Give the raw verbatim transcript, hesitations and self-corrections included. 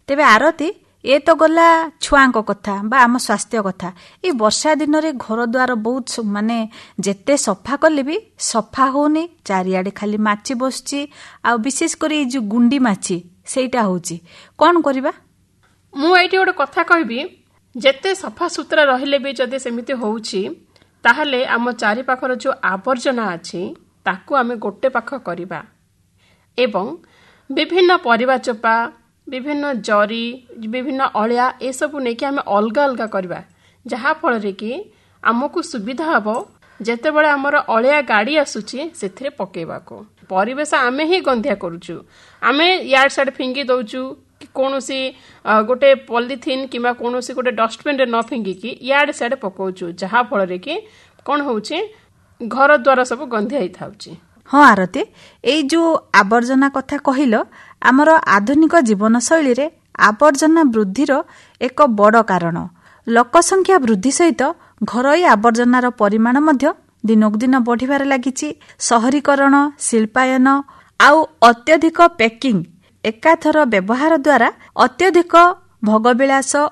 तेबे आरती ए तो गला छुआंक कथा बा आम स्वास्थ्य कथा। ये वर्षा दिन रे घर द्वार बहुत माने जेते सफा कले भी सफा होनी, चारिआडे खाली माछी बसची, आ विशेष करी जो गुंडी माछी सेटा होची, कौन करिबा? मु एठी गोटे कथा कहबी, जेते सफा सुतरा रहिले भी जदि सेमिति होउची ताहले आम चारि पाखर जो आवर्जना अछि ताकू आमे गोटे पाख करिबा एवं विभिन्न परिबा चोपा, विभिन्न जरी, विभिन्न अलिया ए सब नेकी आमे अलगा अलगा करबा, जहा फल रे कि आमको सुविधा हबो जेते बळे हमर अलिया गाड़ी आसुची सेथिरे पकेबा को। परिवेश आमे ही गंधिया करूचु, आमे यार साइड फिंगी दउचु, कोनोसी गोटे पॉलिथिन किमा कोनोसी गोटे डस्टबिन रे न फिंगी कि यार साइड पकाउचु, जहा फल रे कि कोन होउची घर द्वारा सब गंधिया ही थाउची। हाँ आरती, एई जो आवर्जना कथा कहिलो, आमर आधुनिक जीवन शैली रे आवर्जना वृद्धिर एक बड़ कारण। लोक संख्या वृद्धि सहित घरोई आवर्जनार परिमाण मध्य दिनक दिन बढ़िबार लागिछि। शहरीकरण, शिल्पायन आउ अत्यधिक पैकिंग, एकाथर व्यवहार द्वारा अत्यधिक भोगविलास